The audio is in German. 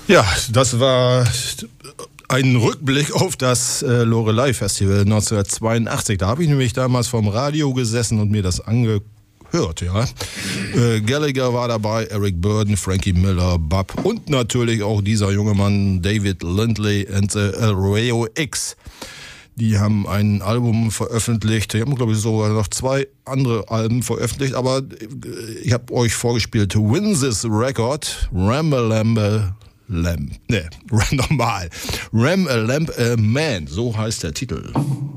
Ja, das war ein Rückblick auf das Loreley Festival 1982. Da habe ich nämlich damals vom Radio gesessen und mir das angehört, ja. Gallagher war dabei, Eric Burdon, Frankie Miller, Bub und natürlich auch dieser junge Mann David Lindley and the Rayo X. Die haben ein Album veröffentlicht. Die haben, glaube ich, sogar noch 2 andere Alben veröffentlicht. Aber ich habe euch vorgespielt Win This Record, Ram a Lamb a Man. So heißt der Titel.